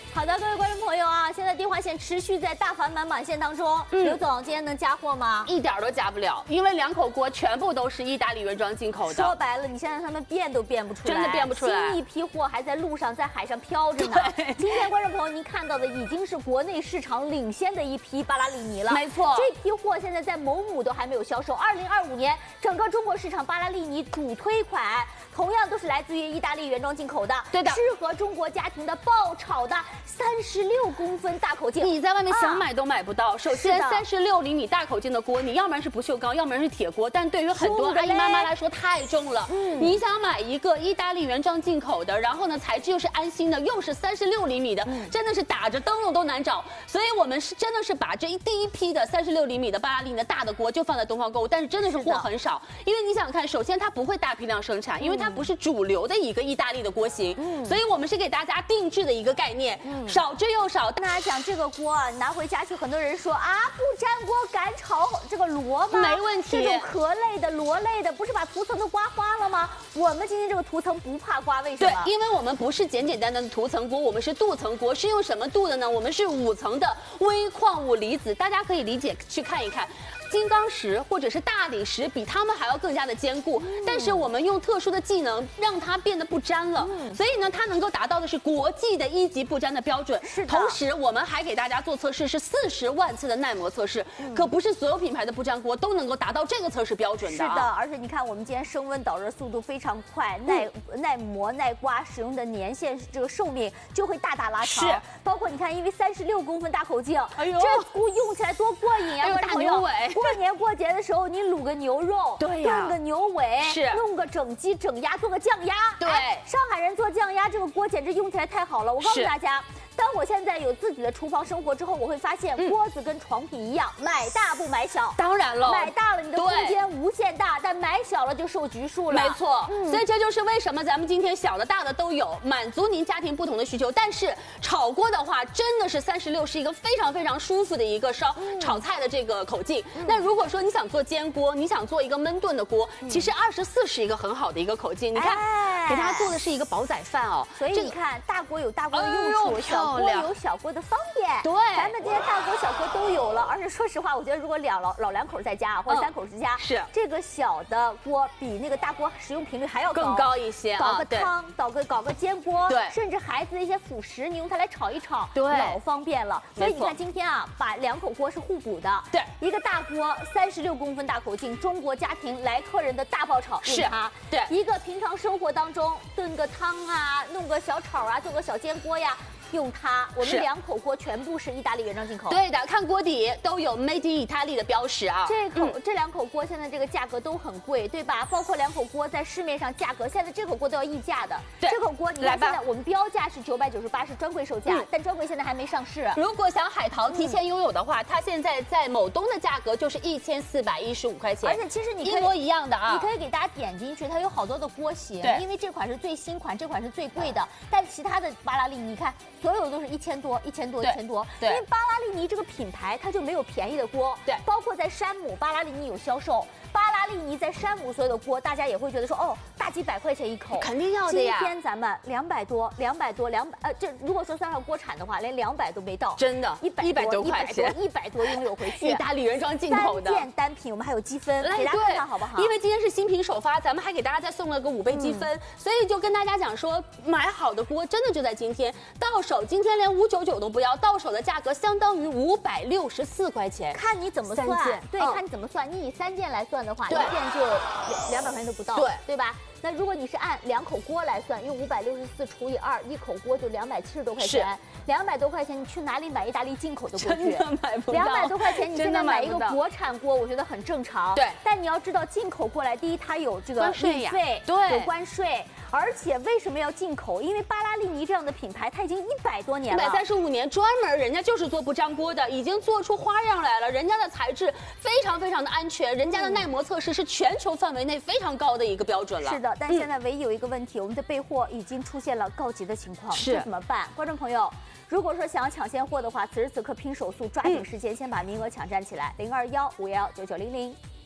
好的，各位观众朋友啊，现在电话线持续在大繁忙满线当中。刘总，今天能加货吗？ 一点都加不了，因为2口锅全部都是意大利原装进口的。 说白了，你现在他们变都变不出来， 真的变不出来。 新一批货还在路上，在海上飘着呢。今天观众朋友您看到的已经是国内市场领先的一批巴拉利尼了。 没错， 这批货现在在某母都还没有销售。2025年整个中国市场巴拉利尼主推款，同样都是来自于意大利原装进口的。 对的， 适合中国家庭的爆炒的36公分大口径， 你在外面想买都买不到。首先，36厘米大口径的锅，你要不然是不锈钢，要不然是铁锅，但对于很多阿姨妈妈来说太重了。你想买一个意大利原装进口的，然后呢材质又是安心的，又是36厘米的，真的是打着灯笼都难找。所以我们是真的是把这第一批的36厘米的巴拉利尼的大的锅就放在东方购物，但是真的是货很少，因为你想想看，首先它不会大批量生产，因为它不是主流的一个意大利的锅型，所以我们是给大家定制的一个概念，少之又少。 跟大家讲，这个锅啊，拿回家去，很多人说啊，不粘锅敢炒这个螺吗？ 没问题。 这种壳类的、螺类的，不是把涂层都刮花了吗？我们今天这个涂层不怕刮，为什么？ 对，因为我们不是简简单单的涂层锅，我们是镀层锅，是用什么镀的呢？我们是5层的微矿物离子，大家可以理解去看一看。金刚石或者是大理石比它们还要更加的坚固，但是我们用特殊的技能让它变得不粘了，所以呢，它能够达到的是国际的1级不粘的标准。 是的。 同时，我们还给大家做测试，是40万次的耐磨测试，可不是所有品牌的不粘锅都能够达到这个测试标准的。 是的，而且你看，我们今天升温导热速度非常快，耐磨耐刮，使用的年限这个寿命就会大大拉长。 是。 包括你看，因为36公分大口径， 哎呦， 这锅用起来多过瘾啊！ 大牛尾。 过年过节的时候，你卤个牛肉， 对呀， 炖个牛尾， 是弄个整鸡整鸭，做个酱鸭。 对， 上海人做酱鸭这个锅简直用起来太好了。我告诉大家，当我现在有自己的厨房生活之后，我会发现锅子跟床品一样，买大不买小。 当然了， 买大了你的空间无限大，但买小了就受局数了。 没错，所以这就是为什么咱们今天小的大的都有，满足您家庭不同的需求。但是炒锅的话，真的是36是一个非常非常舒服的一个炒菜的这个口径。那如果说你想做煎锅，你想做一个焖炖的锅，其实24是一个很好的一个口径。你看，给大家做的是一个煲仔饭哦。 所以你看，大锅有大锅的用处，小锅有小锅的方便。 对， 咱们今天大锅小锅都有了。而且说实话，我觉得如果老2口在家或者3口之家， 是这个小的锅比那个大锅使用频率还要更高一些啊。 搞个汤，搞个煎锅， 对， 甚至孩子的一些辅食，你用它来炒一炒， 对， 老方便了。所以你看今天啊，把2口锅是互补的。 对， 一个大锅36公分大口径，中国家庭来客人的大爆炒用它。 对， 一个平常生活当中炖个汤啊，弄个小炒啊，做个小煎锅呀。用它，我们2口锅全部是意大利原装进口。 对的，看锅底都有 Made in Italy 的标识啊。 这2口锅现在这个价格都很贵，对吧？包括2口锅在市面上价格，现在这口锅都要溢价的。 对， 这口锅你看现在我们标价是998，是专柜售价，但专柜现在还没上市。 如果想海淘提前拥有的话，它现在在某东的价格就是1415块钱， 而且其实你一模一样的啊。 你可以给大家点进去，它有好多的锅型，因为这款是最新款，这款是最贵的，但其他的巴拉利尼，你看。所有都是1000多，因为巴拉利尼这个品牌它就没有便宜的锅， 对， 包括在山姆，巴拉利尼有销售，巴拉利尼在山姆所有的锅，大家也会觉得说哦，大几百块钱一口， 肯定要的呀。 今天咱们200多，这如果说算上锅产的话，连200都没到， 真的，100多块钱 ，100多拥有回去， 意大利原装进口的 3件单品，我们还有积分，给大家看看好不好？ 因为今天是新品首发，咱们还给大家再送了个5倍积分，所以就跟大家讲说，买好的锅真的就在今天到手，今天连599都不要，到手的价格相当于564块钱， 看你怎么算，对，看你怎么算，你以3件来算的话，1件就200块钱都不到，对吧？那如果你是按2口锅来算，用564除以2，一口锅就270多块钱。200多块钱，你去哪里买意大利进口的锅具？ 真的买不到。 200多块钱，你现在买一个国产锅，我觉得很正常。 对。 但你要知道，进口过来，第一它有这个运费， 对， 有关税。而且为什么要进口？因为巴拉利尼这样的品牌，它已经100多年了 ，135年，专门人家就是做不粘锅的，已经做出花样来了。人家的材质非常非常的安全，人家的耐磨测试是全球范围内非常高的一个标准了。 是的，但现在唯一有一个问题，我们的备货已经出现了告急的情况，这怎么办？观众朋友，如果说想要抢先货的话，此时此刻拼手速，抓紧时间，先把名额抢占起来，0215119900。